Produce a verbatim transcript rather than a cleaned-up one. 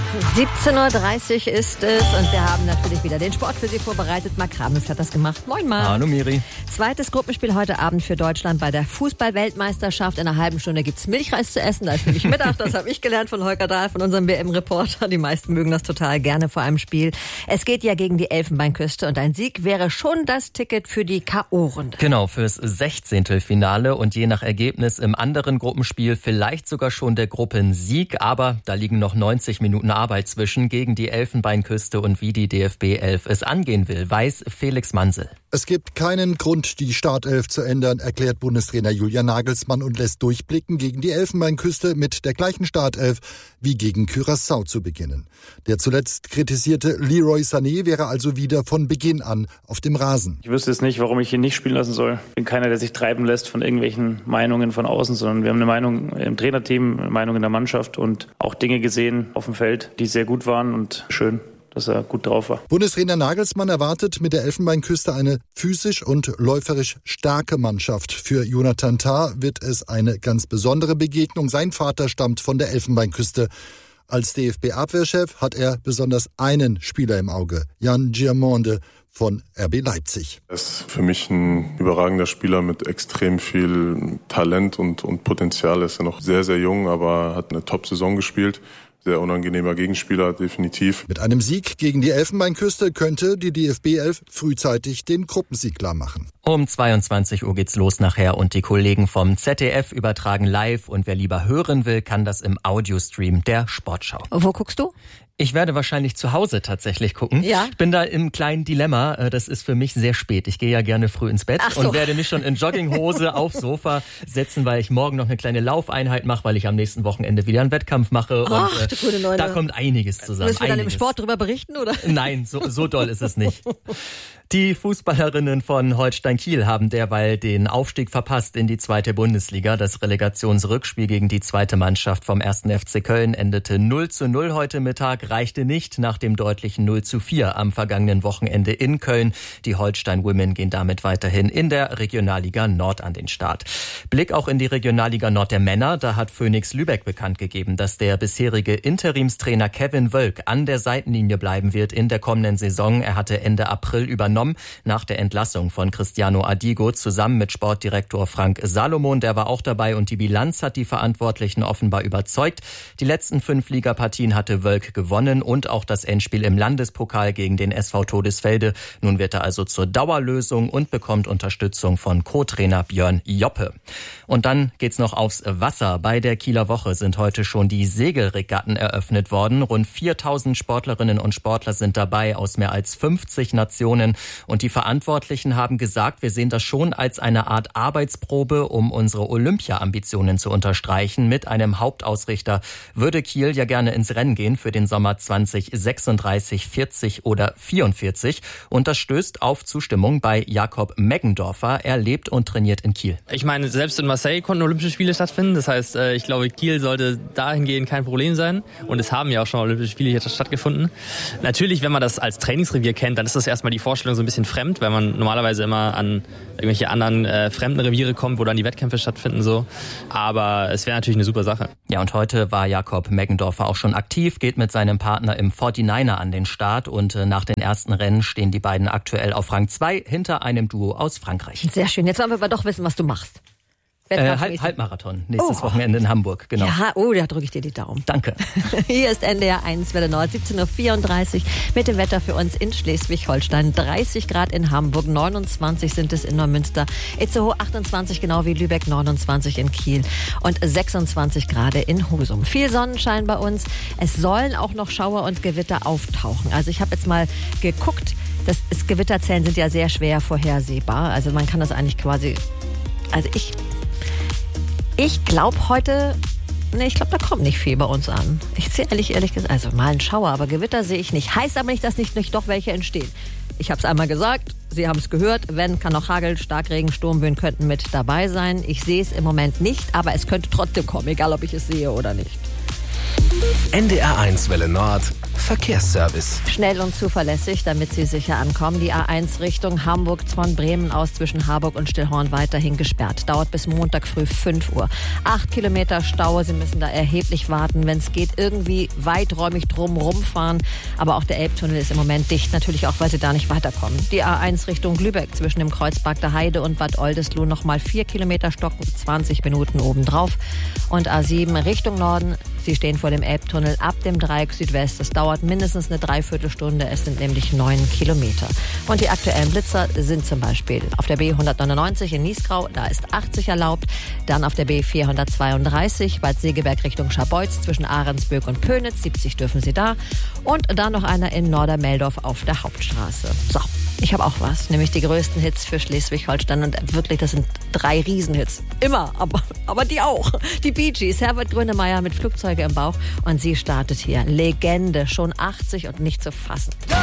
siebzehn Uhr dreißig ist es und wir haben natürlich wieder den Sport für Sie vorbereitet. Marc Kramnitz hat das gemacht. Moin Marc. Hallo Miri. Zweites Gruppenspiel heute Abend für Deutschland bei der Fußball-Weltmeisterschaft. In einer halben Stunde gibt's Milchreis zu essen. Da ist nämlich Mittag. Das habe ich gelernt von Holger Dahl, von unserem W M-Reporter. Die meisten mögen das total gerne vor einem Spiel. Es geht ja gegen die Elfenbeinküste und ein Sieg wäre schon das Ticket für die K O-Runde. Genau, fürs Sechzehntelfinale und je nach Ergebnis im anderen Gruppenspiel vielleicht sogar schon der Gruppensieg. Aber da liegen noch neunzig Minuten Arbeit zwischen gegen die Elfenbeinküste und wie die D F B elf es angehen will, weiß Felix Mansel. Es gibt keinen Grund, die Startelf zu ändern, erklärt Bundestrainer Julian Nagelsmann und lässt durchblicken, gegen die Elfenbeinküste mit der gleichen Startelf wie gegen Curaçao zu beginnen. Der zuletzt kritisierte Leroy Sané wäre also wieder von Beginn an auf dem Rasen. Ich wüsste jetzt nicht, warum ich ihn nicht spielen lassen soll. Ich bin keiner, der sich treiben lässt von irgendwelchen Meinungen von außen, sondern wir haben eine Meinung im Trainerteam, eine Meinung in der Mannschaft und auch Dinge gesehen auf dem Feld, die sehr gut waren und schön, dass er gut drauf war. Bundestrainer Nagelsmann erwartet mit der Elfenbeinküste eine physisch und läuferisch starke Mannschaft. Für Jonathan Tah wird es eine ganz besondere Begegnung. Sein Vater stammt von der Elfenbeinküste. Als D F B-Abwehrchef hat er besonders einen Spieler im Auge, Jan Giamonde von R B Leipzig. Er ist für mich ein überragender Spieler mit extrem viel Talent und, und Potenzial. Er ist ja noch sehr, sehr jung, aber hat eine Top-Saison gespielt. Sehr unangenehmer Gegenspieler, definitiv. Mit einem Sieg gegen die Elfenbeinküste könnte die D F B elf frühzeitig den Gruppensieg klar machen. Um zweiundzwanzig Uhr geht's los nachher und die Kollegen vom Z D F übertragen live und wer lieber hören will, kann das im Audiostream der Sportschau. Wo guckst du? Ich werde wahrscheinlich zu Hause tatsächlich gucken. Ja. Ich bin da im kleinen Dilemma. Das ist für mich sehr spät. Ich gehe ja gerne früh ins Bett so. und werde mich schon in Jogginghose aufs Sofa setzen, weil ich morgen noch eine kleine Laufeinheit mache, weil ich am nächsten Wochenende wieder einen Wettkampf mache. Ach, und äh, du gute Neune. Da kommt einiges zusammen. Müssen wir dann einiges. im Sport drüber berichten, oder? Nein, so, so doll ist es nicht. Die Fußballerinnen von Holstein Kiel haben derweil den Aufstieg verpasst in die zweite Bundesliga. Das Relegationsrückspiel gegen die zweite Mannschaft vom ersten F C Köln endete null zu null heute Mittag, reichte nicht nach dem deutlichen null zu vier am vergangenen Wochenende in Köln. Die Holstein Women gehen damit weiterhin in der Regionalliga Nord an den Start. Blick auch in die Regionalliga Nord der Männer. Da hat Phoenix Lübeck bekannt gegeben, dass der bisherige Interimstrainer Kevin Wölk an der Seitenlinie bleiben wird in der kommenden Saison. Er hatte Ende April übernommen nach der Entlassung von Cristiano Adigo zusammen mit Sportdirektor Frank Salomon. Der war auch dabei und die Bilanz hat die Verantwortlichen offenbar überzeugt. Die letzten fünf Ligapartien hatte Wölk gewonnen und auch das Endspiel im Landespokal gegen den S V Todesfelde. Nun wird er also zur Dauerlösung und bekommt Unterstützung von Co-Trainer Björn Joppe. Und dann geht's noch aufs Wasser. Bei der Kieler Woche sind heute schon die Segelregatten eröffnet worden. Rund viertausend Sportlerinnen und Sportler sind dabei aus mehr als fünfzig Nationen. Und die Verantwortlichen haben gesagt, wir sehen das schon als eine Art Arbeitsprobe, um unsere Olympia-Ambitionen zu unterstreichen. Mit einem Hauptausrichter würde Kiel ja gerne ins Rennen gehen für den Sommer zwanzig sechsunddreißig, vierzig oder vierundvierzig. Und das stößt auf Zustimmung bei Jakob Meggendorfer. Er lebt und trainiert in Kiel. Ich meine, selbst in Marseille konnten Olympische Spiele stattfinden. Das heißt, ich glaube, Kiel sollte dahingehend kein Problem sein. Und es haben ja auch schon Olympische Spiele hier stattgefunden. Natürlich, wenn man das als Trainingsrevier kennt, dann ist das erstmal die Vorstellung so ein bisschen fremd, weil man normalerweise immer an irgendwelche anderen äh, fremden Reviere kommt, wo dann die Wettkämpfe stattfinden. So. Aber es wäre natürlich eine super Sache. Ja, und heute war Jakob Meggendorfer auch schon aktiv, geht mit seinem Partner im forty-niner an den Start und äh, nach den ersten Rennen stehen die beiden aktuell auf Rang zwei hinter einem Duo aus Frankreich. Sehr schön. Jetzt wollen wir aber doch wissen, was du machst. Äh, Halb, Halbmarathon, nächstes oh. Wochenende in Hamburg, genau. Ja, oh, da drücke ich dir die Daumen. Danke. Hier ist N D R eins Welle Nord, siebzehn Uhr vierunddreißig mit dem Wetter für uns in Schleswig-Holstein. dreißig Grad in Hamburg, neunundzwanzig sind es in Neumünster, Itzehoe achtundzwanzig, genau wie Lübeck, neunundzwanzig in Kiel und sechsundzwanzig Grad in Husum. Viel Sonnenschein bei uns. Es sollen auch noch Schauer und Gewitter auftauchen. Also ich habe jetzt mal geguckt, das, das Gewitterzellen sind ja sehr schwer vorhersehbar. Also man kann das eigentlich quasi, also ich... Ich glaube heute, ne, ich glaube, da kommt nicht viel bei uns an. Ich sehe ehrlich, ehrlich gesagt, also mal ein Schauer, aber Gewitter sehe ich nicht. Heißt aber nicht, dass nicht, nicht doch welche entstehen. Ich habe es einmal gesagt, Sie haben es gehört, wenn, kann auch Hagel, Starkregen, Sturmböen könnten mit dabei sein. Ich sehe es im Moment nicht, aber es könnte trotzdem kommen, egal ob ich es sehe oder nicht. N D R eins Welle Nord. Verkehrsservice. Schnell und zuverlässig, damit Sie sicher ankommen. Die A eins Richtung Hamburg von Bremen aus zwischen Harburg und Stillhorn weiterhin gesperrt. Dauert bis Montag früh fünf Uhr. Acht Kilometer Stau. Sie müssen da erheblich warten. Wenn es geht, irgendwie weiträumig drum rumfahren. Aber auch der Elbtunnel ist im Moment dicht. Natürlich auch, weil Sie da nicht weiterkommen. Die A eins Richtung Lübeck zwischen dem Kreuzberg der Heide und Bad Oldesloe nochmal vier Kilometer stocken. zwanzig Minuten obendrauf. Und A sieben Richtung Norden. Sie stehen vor dem Elbtunnel ab dem Dreieck Südwest. Es dauert mindestens eine Dreiviertelstunde. Es sind nämlich neun Kilometer. Und die aktuellen Blitzer sind zum Beispiel auf der B hundertneunundneunzig in Niesgrau. Da ist achtzig erlaubt. Dann auf der B vierhundertzweiunddreißig Bad Segeberg Richtung Scharbeutz zwischen Ahrensböck und Pönitz. siebzig dürfen Sie da. Und dann noch einer in Nordermeldorf auf der Hauptstraße. So, ich habe auch was. Nämlich die größten Hits für Schleswig-Holstein. Und wirklich, das sind drei Riesenhits. Immer, aber, aber die auch. Die Bee Gees, Herbert Grönemeyer mit Flugzeuge im Bauch. Und sie startet hier. Legende, schon achtzig und nicht zu fassen.